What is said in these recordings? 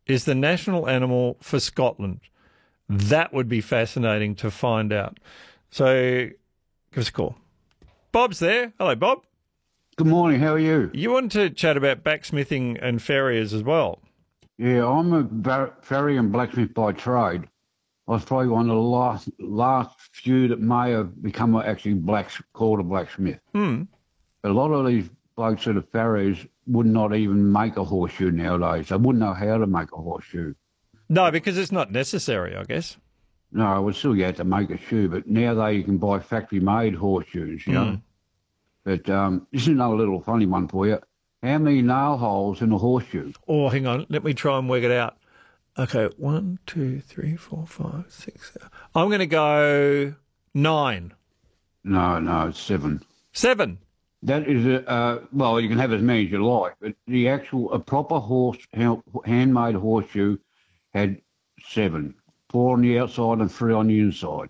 is the national animal for Scotland? That would be fascinating to find out. So give us a call. Bob's there. Hello, Bob. Good morning, how are you? You want to chat about backsmithing and farriers as well? Yeah, I'm a farrier and blacksmith by trade. I was probably one of the last few that may have become actually called a blacksmith. Hmm. But a lot of these blokes that are farriers would not even make a horseshoe nowadays. They wouldn't know how to make a horseshoe. No, because it's not necessary, I guess. No, I would still get to make a shoe, but now you can buy factory-made horseshoes, you know. But this is another little funny one for you. How many nail holes in a horseshoe? Oh, hang on. Let me try and work it out. Okay, 1, 2, 3, 4, 5, 6, 7. I'm going to go 9. No, it's 7. 7? That is, well, you can have as many as you like, but a proper handmade horseshoe had 7. 4 on the outside and 3 on the inside.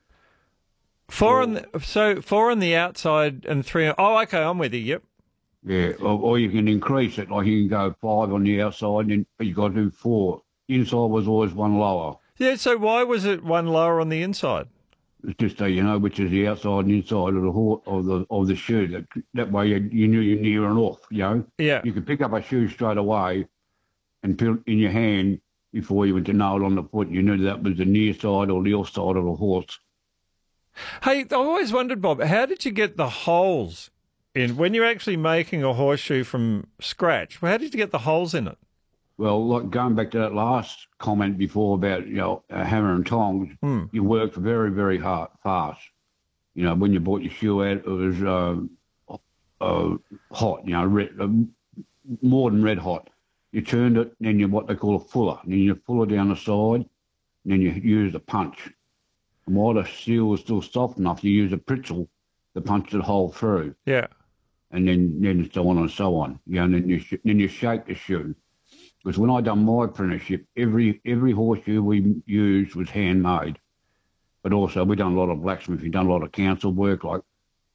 4 on the outside and 3. Oh, okay, I'm with you. Yep. Yeah, or you can increase it, like you can go 5 on the outside, but you got to do 4. Inside was always one lower. Yeah. So why was it one lower on the inside? It's just so you know which is the outside and inside of the shoe. That way you knew you're near and off. You know. Yeah. You could pick up a shoe straight away, and put it in your hand before you went to nail it on the foot. You knew that was the near side or the off side of the horse. Hey, I always wondered, Bob, how did you get the holes in when you're actually making a horseshoe from scratch? How did you get the holes in it? Well, like going back to that last comment before about hammer and tongs, you worked very, very hard, fast. You know, when you bought your shoe out, it was hot. You know, more than red hot. You turned it, and then you what they call a fuller. And then you fuller down the side, and then you use a punch. And while the steel was still soft enough, you use a Pritzl to punch the hole through. Yeah. And then so on and so on. You know, and then you shape the shoe. Because when I done my apprenticeship, every horseshoe we used was handmade. But also we done a lot of blacksmithing, done a lot of council work like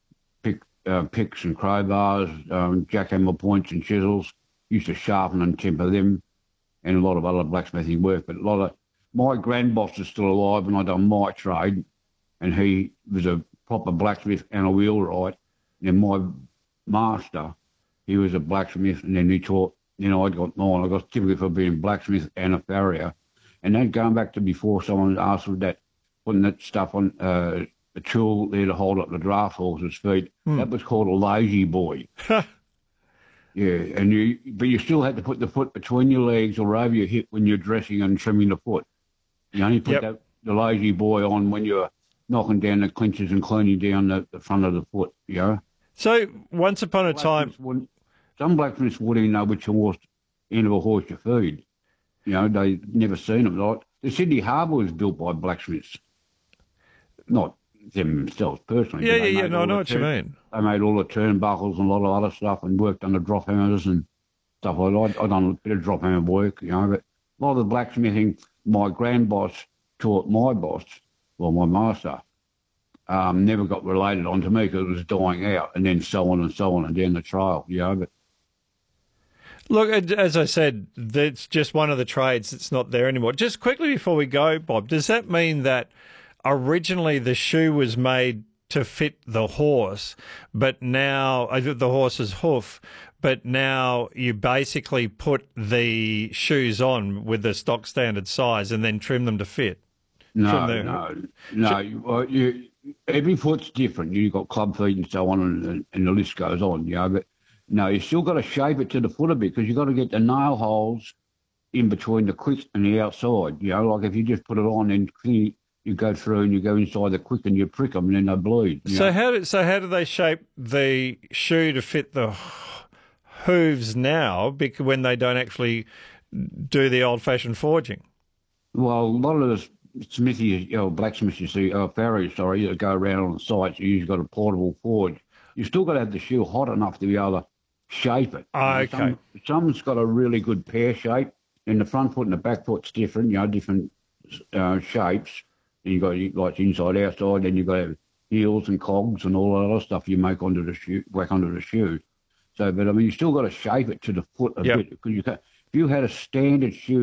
picks and crowbars, jackhammer points and chisels. Used to sharpen and temper them, and a lot of other blacksmithing work. But a lot of my grandboss is still alive, and I done my trade, and he was a proper blacksmith and a wheelwright. And my master, he was a blacksmith, and then he taught. You know, I got mine. I got typically for being a blacksmith and a farrier. And then going back to before someone asked for that, putting that stuff on a tool there to hold up the draft horse's feet, that was called a lazy boy. Yeah, but you still had to put the foot between your legs or over your hip when you're dressing and trimming the foot. You only put the lazy boy on when you're knocking down the clinches and cleaning down the front of the foot, you know. So once upon a time... Some blacksmiths wouldn't even know which end of a horse you feed. You know, they never seen them. Like, the Sydney Harbour was built by blacksmiths. Not themselves personally. Yeah, no, I know what you mean. They made all the turnbuckles and a lot of other stuff and worked on the drop hammers and stuff like that. I've done a bit of drop hammer work, you know, but a lot of the blacksmithing, my grandboss taught my boss, well, my master, never got related onto me because it was dying out, and then so on and down the trail, you know, but look, as I said, that's just one of the trades that's not there anymore. Just quickly before we go, Bob, does that mean that originally the shoe was made to fit the horse, but now the horse's hoof, but now you basically put the shoes on with the stock standard size and then trim them to fit? No. Well, every foot's different. You've got club feet and so on, and the list goes on, you know, but no, you still got to shape it to the foot a bit because you've got to get the nail holes in between the quick and the outside. You know, like if you just put it on and you go through and you go inside the quick and you prick them and then they bleed. So how do they shape the shoe to fit the hooves now when they don't actually do the old-fashioned forging? Well, a lot of the smithy, blacksmiths, you see, farriers, that go around on the sites, you usually got a portable forge. You still got to have the shoe hot enough to be able to shape it. Oh, okay. Some's got a really good pear shape, and the front foot and the back foot's different, different shapes. And you got like inside, outside, then you got to have heels and cogs and all that other stuff you make onto the shoe, whack onto the shoe. So, but I mean, you still got to shape it to the foot a bit because if you had a standard shoe